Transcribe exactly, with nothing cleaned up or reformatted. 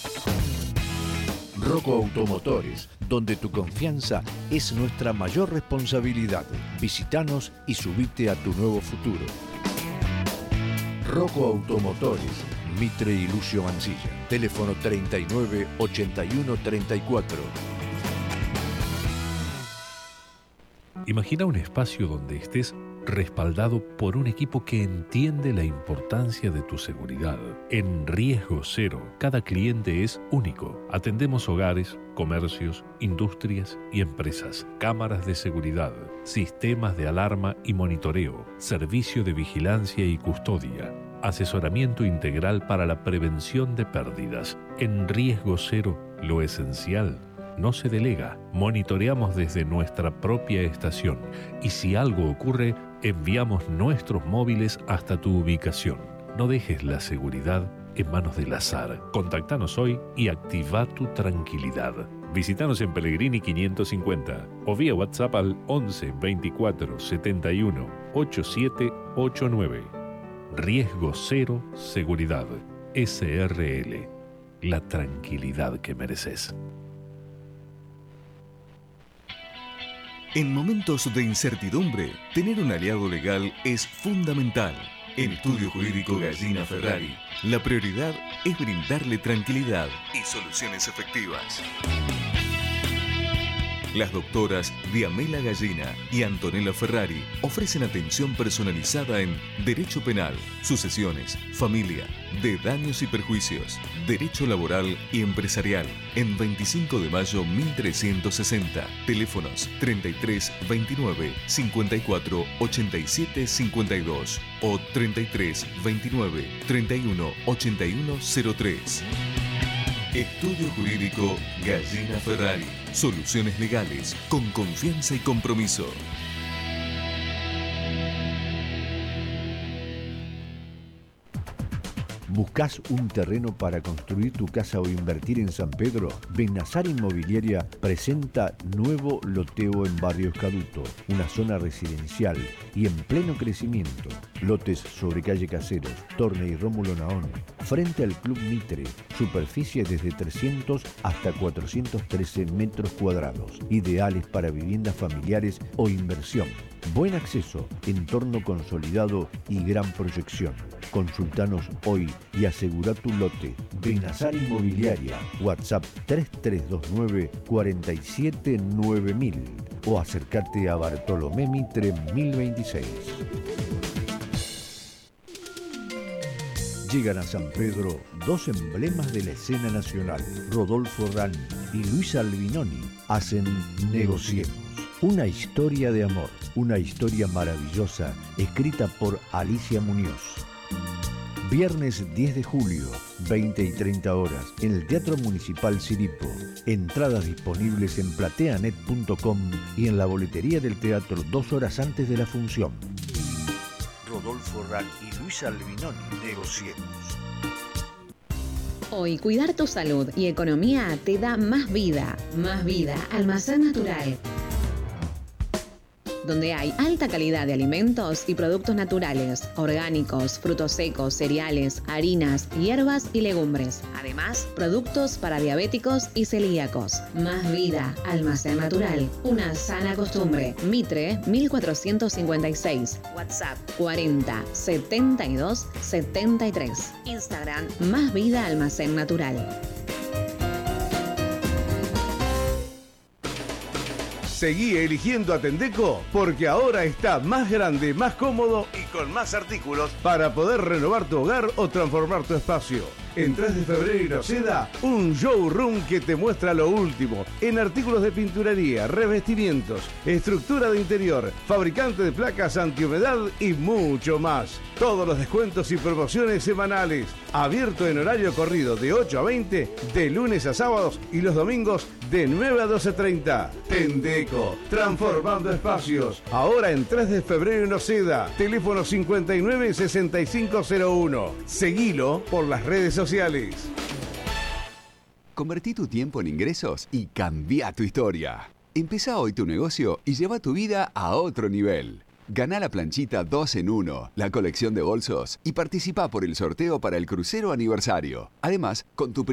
Rocco Automotores, donde tu confianza es nuestra mayor responsabilidad. Visítanos y subite a tu nuevo futuro. Rocco Automotores, Mitre y Lucio Mancilla. Teléfono treinta y nueve, ochenta y uno, treinta y cuatro. Imagina un espacio donde estés respaldado por un equipo que entiende la importancia de tu seguridad. En Riesgo Cero, cada cliente es único. Atendemos hogares, comercios, industrias y empresas. Cámaras de seguridad, sistemas de alarma y monitoreo, servicio de vigilancia y custodia, asesoramiento integral para la prevención de pérdidas. En Riesgo Cero, lo esencial no se delega. Monitoreamos desde nuestra propia estación y si algo ocurre, enviamos nuestros móviles hasta tu ubicación. No dejes la seguridad en manos del azar. Contactanos hoy y activa tu tranquilidad. Visítanos en Pellegrini quinientos cincuenta o vía WhatsApp al once, veinticuatro, setenta y uno, ochenta y siete ochenta y nueve. Riesgo Cero Seguridad. S R L. La tranquilidad que mereces. En momentos de incertidumbre, tener un aliado legal es fundamental. En Estudio Jurídico Gallina Ferrari, la prioridad es brindarle tranquilidad y soluciones efectivas. Las doctoras Diamela Gallina y Antonella Ferrari ofrecen atención personalizada en Derecho Penal, Sucesiones, Familia, de Daños y Perjuicios, Derecho Laboral y Empresarial, en veinticinco de mayo mil trescientos sesenta. Teléfonos treinta y tres, veintinueve, cincuenta y cuatro, ochenta y siete, cincuenta y dos o treinta y tres, veintinueve, treinta y uno, ochenta y uno, cero tres. Estudio Jurídico Gallina Ferrari. Soluciones legales con confianza y compromiso. ¿Buscas un terreno para construir tu casa o invertir en San Pedro? Benazar Inmobiliaria presenta nuevo loteo en Barrio Escaduto, una zona residencial y en pleno crecimiento. Lotes sobre calle Caseros, Torne y Rómulo Naón, frente al Club Mitre, superficie desde trescientos hasta cuatrocientos trece metros cuadrados, ideales para viviendas familiares o inversión. Buen acceso, entorno consolidado y gran proyección. Consultanos hoy y asegura tu lote. Benazar Inmobiliaria, WhatsApp tres tres dos nueve, cuatro siete nueve mil o acércate a Bartolomé Mitre mil veintiséis. Llegan a San Pedro dos emblemas de la escena nacional, Rodolfo Rani y Luis Albinoni. Hacen Negociemos. Una historia de amor, una historia maravillosa, escrita por Alicia Muñoz. Viernes diez de julio, veinte y treinta horas, en el Teatro Municipal Siripo. Entradas disponibles en plateanet punto com y en la boletería del teatro dos horas antes de la función. Rodolfo Rani y Luis Albinoni, Negociemos. Hoy cuidar tu salud y economía te da más vida. Más vida, Almacén Natural, donde hay alta calidad de alimentos y productos naturales, orgánicos, frutos secos, cereales, harinas, hierbas y legumbres. Además, productos para diabéticos y celíacos. Más vida, Almacén Natural, una sana costumbre. Mitre mil cuatrocientos cincuenta y seis, WhatsApp cuarenta, setenta y dos, setenta y tres. Instagram, Más Vida Almacén Natural. Seguí eligiendo Atendeco porque ahora está más grande, más cómodo y con más artículos para poder renovar tu hogar o transformar tu espacio. En tres de febrero y Noceda, un showroom que te muestra lo último en artículos de pinturería, revestimientos, estructura de interior, fabricante de placas antihumedad y mucho más. Todos los descuentos y promociones semanales. Abierto en horario corrido de ocho a veinte, de lunes a sábados y los domingos de nueve a doce treinta. Tendeco, transformando espacios. Ahora en tres de febrero y Noceda. Teléfono cincuenta y nueve, sesenta y cinco cero uno. Seguilo por las redes sociales. Convertí tu tiempo en ingresos y cambia tu historia. Empezá hoy tu negocio y lleva tu vida a otro nivel. Ganá la planchita dos en uno, la colección de bolsos, y participá por el sorteo para el crucero aniversario. Además, con tu